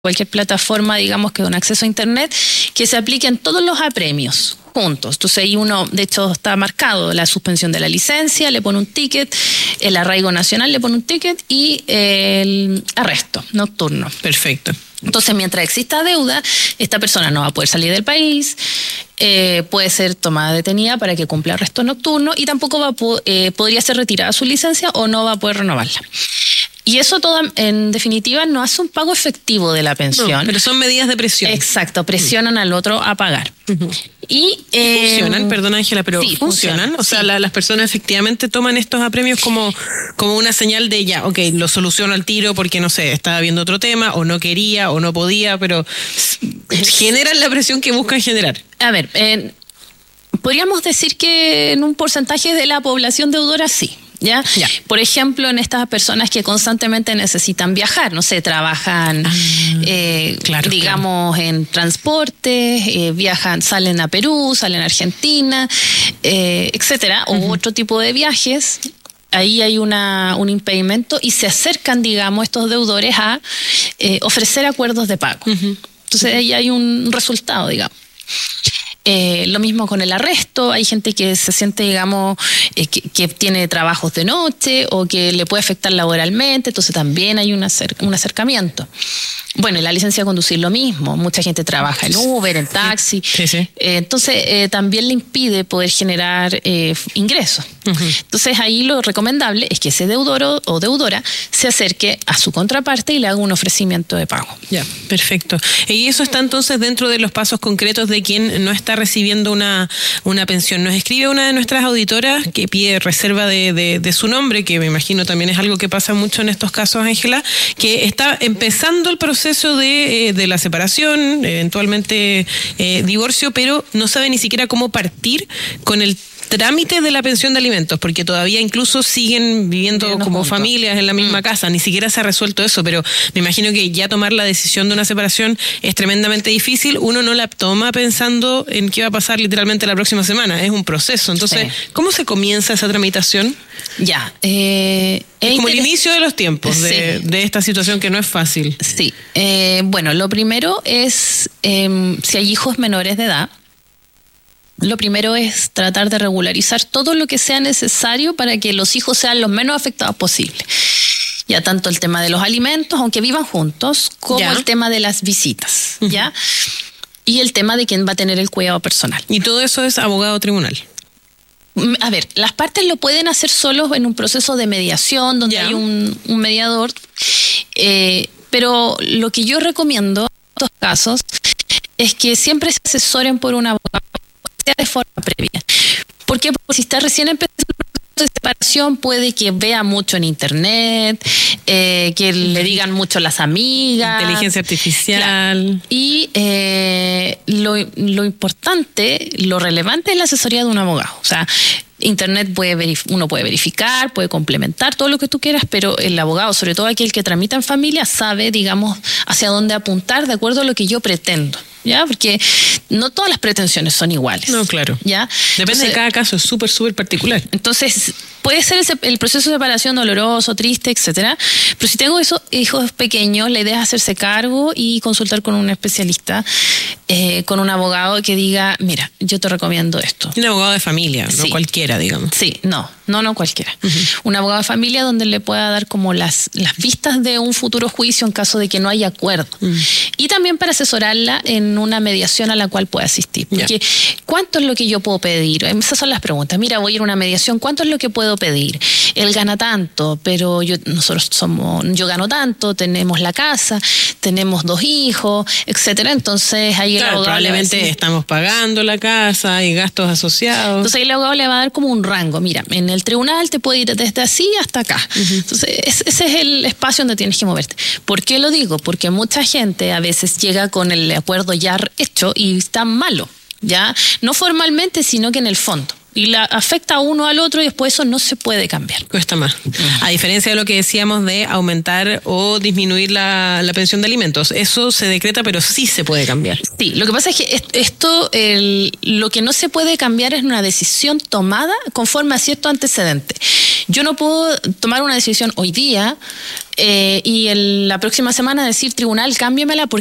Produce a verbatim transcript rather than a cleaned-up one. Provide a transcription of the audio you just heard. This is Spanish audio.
cualquier plataforma, digamos, que da un acceso a Internet, que se apliquen todos los apremios juntos. Entonces ahí uno, de hecho, está marcado la suspensión de la licencia, le pone un ticket, el arraigo nacional le pone un ticket y el arresto nocturno. Perfecto. Entonces, mientras exista deuda, esta persona no va a poder salir del país, eh, puede ser tomada detenida para que cumpla arresto nocturno y tampoco va a po- eh, podría ser retirada su licencia o no va a poder renovarla. Y eso todo, en definitiva, no hace un pago efectivo de la pensión. No, pero son medidas de presión. Exacto, presionan al otro a pagar. Uh-huh. Y eh, funcionan, perdón Ángela, pero sí, funcionan. funciona, O sea, sí. la, las personas efectivamente toman estos apremios como, como una señal de ya, ok, lo soluciono al tiro porque no sé, estaba viendo otro tema, o no quería, o no podía, pero generan la presión que buscan generar. A ver, eh, podríamos decir que en un porcentaje de la población deudora sí. ¿Ya? Ya. Por ejemplo, en estas personas que constantemente necesitan viajar, no sé, trabajan, ah, eh, claro, digamos, claro. en transporte, eh, viajan, salen a Perú, salen a Argentina, eh, etcétera, uh-huh. o otro tipo de viajes. Ahí hay una, un impedimento y se acercan, digamos, estos deudores a eh, ofrecer acuerdos de pago. Uh-huh. Entonces, ahí hay un resultado, digamos. Eh, lo mismo con el arresto, hay gente que se siente, digamos, eh, que, que tiene trabajos de noche o que le puede afectar laboralmente, entonces también hay un, acer- un acercamiento. Bueno, y la licencia de conducir lo mismo, mucha gente trabaja en Uber, en taxi, sí, sí. Eh, entonces eh, también le impide poder generar eh, ingresos. Uh-huh. Entonces ahí lo recomendable es que ese deudor o, o deudora se acerque a su contraparte y le haga un ofrecimiento de pago. Ya, perfecto. Y eso está entonces dentro de los pasos concretos de quien no está recibiendo una, una pensión. Nos escribe una de nuestras auditoras que pide reserva de, de, de su nombre, que me imagino también es algo que pasa mucho en estos casos, Ángela, que está empezando el proceso de, de la separación, eventualmente eh, divorcio, pero no sabe ni siquiera cómo partir con el trámite de la pensión de alimentos, porque todavía incluso siguen viviendo Viviendo como juntos. familias en la misma mm. casa, ni siquiera se ha resuelto eso, pero me imagino que ya tomar la decisión de una separación es tremendamente difícil, uno no la toma pensando en qué va a pasar literalmente la próxima semana, es un proceso, entonces, sí. ¿Cómo se comienza esa tramitación? Ya, eh, es como el inicio de los tiempos sí. de, de esta situación que no es fácil. Sí, eh, bueno, lo primero es, eh, si hay hijos menores de edad, lo primero es tratar de regularizar todo lo que sea necesario para que los hijos sean los menos afectados posible. Ya tanto el tema de los alimentos, aunque vivan juntos, como ya. el tema de las visitas, uh-huh. ¿ya? Y el tema de quién va a tener el cuidado personal. Y todo eso es abogado tribunal. A ver, las partes lo pueden hacer solos en un proceso de mediación donde ya. hay un, un mediador, eh, pero lo que yo recomiendo en estos casos es que siempre se asesoren por un abogado, sea de forma previa. ¿Por qué? Porque si está recién empezando el proceso de separación, puede que vea mucho en internet, eh, que le digan mucho las amigas. Inteligencia artificial. Claro. Y eh, lo, lo importante, lo relevante es la asesoría de un abogado. O sea, Internet puede verif- uno puede verificar, puede complementar todo lo que tú quieras, pero el abogado, sobre todo aquel que tramita en familia, sabe, digamos, hacia dónde apuntar de acuerdo a lo que yo pretendo. ¿Ya? Porque no todas las pretensiones son iguales. No, claro. ¿Ya? Depende entonces, de cada caso, es súper, súper particular. Entonces, puede ser el, el proceso de separación doloroso, triste, etcétera. Pero si tengo esos hijos pequeños, la idea es hacerse cargo y consultar con un especialista, eh, con un abogado que diga, mira, yo te recomiendo esto. Un abogado de familia, no sí. cualquiera, digamos. Sí, no, no, no cualquiera. Uh-huh. Un abogado de familia donde le pueda dar como las, las vistas de un futuro juicio en caso de que no haya acuerdo. Uh-huh. Y también para asesorarla en una mediación a la cual pueda asistir. Porque, yeah. ¿cuánto es lo que yo puedo pedir? Esas son las preguntas. Mira, voy a ir a una mediación, ¿cuánto es lo que puedo pedir? Él gana tanto, pero yo nosotros somos, yo gano tanto, tenemos la casa, tenemos dos hijos, etcétera. Entonces ahí claro, el abogado probablemente decir, estamos pagando la casa, hay gastos asociados. Entonces ahí el abogado le va a dar como un rango. Mira, en el tribunal te puede ir desde así hasta acá. Uh-huh. Entonces ese es el espacio donde tienes que moverte. ¿Por qué lo digo? Porque mucha gente a veces llega con el acuerdo ya hecho y está malo, ¿ya? No formalmente, sino que en el fondo. Y la afecta a uno al otro y después eso no se puede cambiar. Cuesta más. A diferencia de lo que decíamos de aumentar o disminuir la, la pensión de alimentos, eso se decreta pero sí se puede cambiar. Sí, lo que pasa es que esto, el, lo que no se puede cambiar es una decisión tomada conforme a cierto antecedente. Yo no puedo tomar una decisión hoy día eh, y el, la próxima semana decir, tribunal, cámbiamela,